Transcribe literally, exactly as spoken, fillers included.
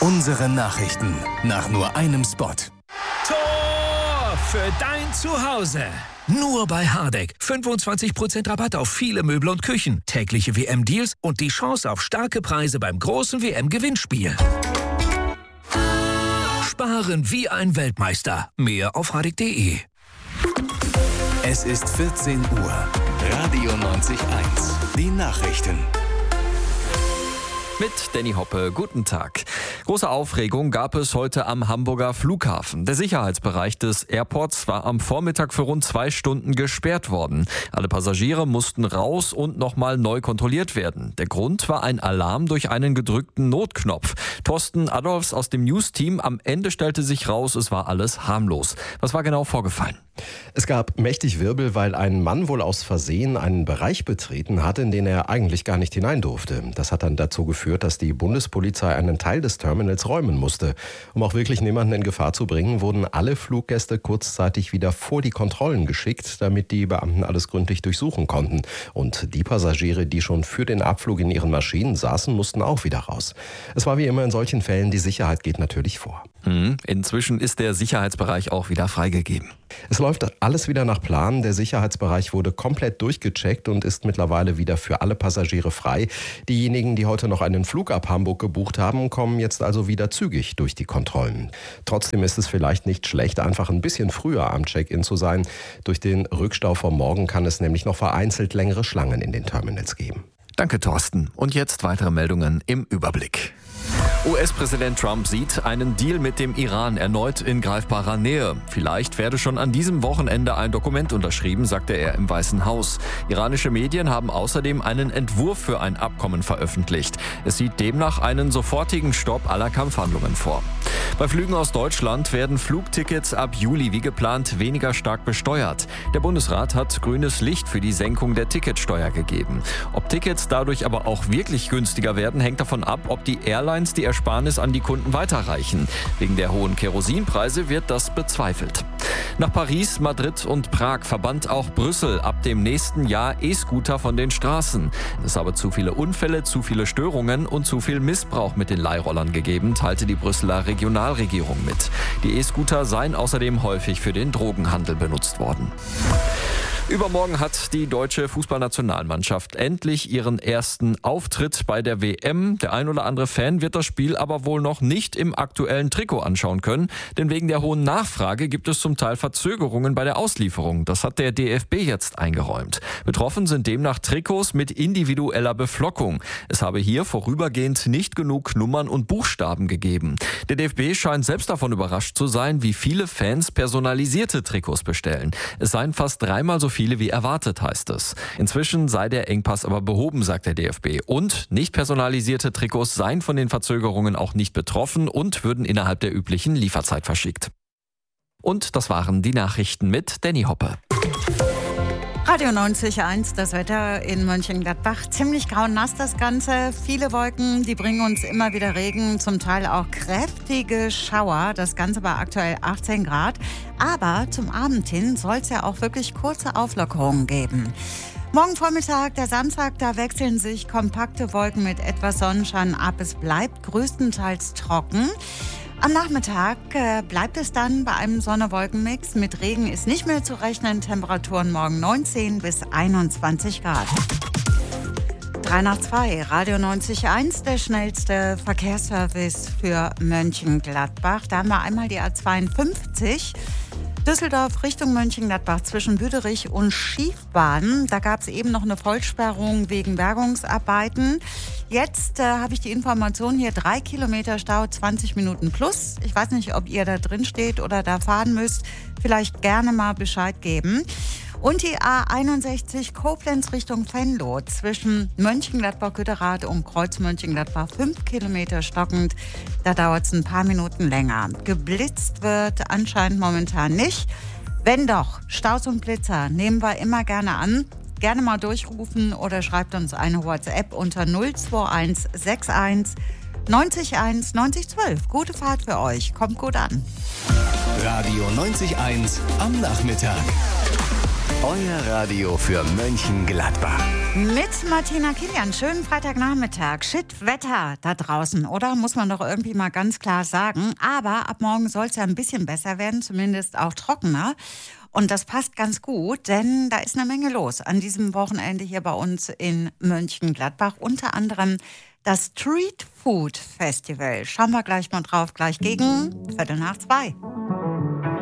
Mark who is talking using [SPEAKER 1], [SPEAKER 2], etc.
[SPEAKER 1] Unsere Nachrichten nach nur einem Spot.
[SPEAKER 2] Tor für dein Zuhause. Nur bei Hardegg. fünfundzwanzig Prozent Rabatt auf viele Möbel und Küchen, tägliche W M-Deals und die Chance auf starke Preise beim großen W M-Gewinnspiel. Sparen wie ein Weltmeister. Mehr auf hardegg punkt de.
[SPEAKER 1] Es ist vierzehn Uhr. Radio neunzig Komma eins. Die Nachrichten.
[SPEAKER 3] Mit Danny Hoppe, guten Tag. Große Aufregung gab es heute am Hamburger Flughafen. Der Sicherheitsbereich des Airports war am Vormittag für rund zwei Stunden gesperrt worden. Alle Passagiere mussten raus und nochmal neu kontrolliert werden. Der Grund war ein Alarm durch einen gedrückten Notknopf. Thorsten Adolfs aus dem News-Team, am Ende stellte sich raus, es war alles harmlos. Was war genau vorgefallen?
[SPEAKER 4] Es gab mächtig Wirbel, weil ein Mann wohl aus Versehen einen Bereich betreten hat, in den er eigentlich gar nicht hinein durfte. Das hat dann dazu geführt, dass die Bundespolizei einen Teil des Terminals räumen musste. Um auch wirklich niemanden in Gefahr zu bringen, wurden alle Fluggäste kurzzeitig wieder vor die Kontrollen geschickt, damit die Beamten alles gründlich durchsuchen konnten. Und die Passagiere, die schon für den Abflug in ihren Maschinen saßen, mussten auch wieder raus. Es war wie immer in solchen Fällen, die Sicherheit geht natürlich vor.
[SPEAKER 3] Hm, inzwischen ist der Sicherheitsbereich auch wieder freigegeben.
[SPEAKER 4] Es läuft alles wieder nach Plan. Der Sicherheitsbereich wurde komplett durchgecheckt und ist mittlerweile wieder für alle Passagiere frei. Diejenigen, die heute noch einen Flug ab Hamburg gebucht haben, kommen jetzt also wieder zügig durch die Kontrollen. Trotzdem ist es vielleicht nicht schlecht, einfach ein bisschen früher am Check-in zu sein. Durch den Rückstau vom Morgen kann es nämlich noch vereinzelt längere Schlangen in den Terminals geben.
[SPEAKER 3] Danke, Thorsten. Und jetzt weitere Meldungen im Überblick. U S-Präsident Trump sieht einen Deal mit dem Iran erneut in greifbarer Nähe. Vielleicht werde schon an diesem Wochenende ein Dokument unterschrieben, sagte er im Weißen Haus. Iranische Medien haben außerdem einen Entwurf für ein Abkommen veröffentlicht. Es sieht demnach einen sofortigen Stopp aller Kampfhandlungen vor. Bei Flügen aus Deutschland werden Flugtickets ab Juli wie geplant weniger stark besteuert. Der Bundesrat hat grünes Licht für die Senkung der Ticketsteuer gegeben. Ob Tickets dadurch aber auch wirklich günstiger werden, hängt davon ab, ob die Airlines die Ersparnis an die Kunden weiterreichen. Wegen der hohen Kerosinpreise wird das bezweifelt. Nach Paris, Madrid und Prag verbannt auch Brüssel ab dem nächsten Jahr E-Scooter von den Straßen. Es habe zu viele Unfälle, zu viele Störungen und zu viel Missbrauch mit den Leihrollern gegeben, teilte die Brüsseler Regionalregierung mit. Die E-Scooter seien außerdem häufig für den Drogenhandel benutzt worden. Übermorgen hat die deutsche Fußballnationalmannschaft endlich ihren ersten Auftritt bei der W M. Der ein oder andere Fan wird das Spiel aber wohl noch nicht im aktuellen Trikot anschauen können, denn wegen der hohen Nachfrage gibt es zum Teil Verzögerungen bei der Auslieferung. Das hat der D F B jetzt eingeräumt. Betroffen sind demnach Trikots mit individueller Beflockung. Es habe hier vorübergehend nicht genug Nummern und Buchstaben gegeben. Der D F B scheint selbst davon überrascht zu sein, wie viele Fans personalisierte Trikots bestellen. Es seien fast dreimal so viele wie erwartet, heißt es. Inzwischen sei der Engpass aber behoben, sagt der D F B. Und nicht personalisierte Trikots seien von den Verzögerungen auch nicht betroffen und würden innerhalb der üblichen Lieferzeit verschickt. Und das waren die Nachrichten mit Danny Hoppe.
[SPEAKER 5] Radio neunzig Komma eins, das Wetter in Mönchengladbach. Ziemlich grau und nass das Ganze. Viele Wolken, die bringen uns immer wieder Regen, zum Teil auch kräftige Schauer. Das Ganze bei aktuell achtzehn Grad. Aber zum Abend hin soll es ja auch wirklich kurze Auflockerungen geben. Morgen Vormittag, der Samstag, da wechseln sich kompakte Wolken mit etwas Sonnenschein ab. Es bleibt größtenteils trocken. Am Nachmittag äh, bleibt es dann bei einem Sonne-Wolken-Mix. Mit Regen ist nicht mehr zu rechnen. Temperaturen morgen neunzehn bis einundzwanzig Grad. drei nach zwei, Radio neunzig Komma eins, der schnellste Verkehrsservice für Mönchengladbach. Da haben wir einmal die A zweiundfünfzig. Düsseldorf Richtung Mönchengladbach zwischen Büderich und Schiefbahn. Da gab es eben noch eine Vollsperrung wegen Bergungsarbeiten. Jetzt äh, habe ich die Information hier, drei Kilometer Stau, zwanzig Minuten plus. Ich weiß nicht, ob ihr da drin steht oder da fahren müsst. Vielleicht gerne mal Bescheid geben. Und die A einundsechzig Koblenz Richtung Venlo zwischen Mönchengladbach-Gütterath und Kreuz Mönchengladbach fünf Kilometer stockend. Da dauert es ein paar Minuten länger. Geblitzt wird anscheinend momentan nicht. Wenn doch, Staus und Blitzer nehmen wir immer gerne an. Gerne mal durchrufen oder schreibt uns eine WhatsApp unter null zwei eins sechs eins neunzig eins neunzig zwölf. Gute Fahrt für euch. Kommt gut an.
[SPEAKER 1] Radio neunzig Komma eins am Nachmittag. Euer Radio für Mönchengladbach.
[SPEAKER 5] Mit Martina Kilian. Schönen Freitagnachmittag. Shit, Wetter da draußen, oder? Muss man doch irgendwie mal ganz klar sagen. Aber ab morgen soll es ja ein bisschen besser werden, zumindest auch trockener. Und das passt ganz gut, denn da ist eine Menge los an diesem Wochenende hier bei uns in Mönchengladbach. Unter anderem das Street Food Festival. Schauen wir gleich mal drauf, gleich gegen Viertel nach zwei.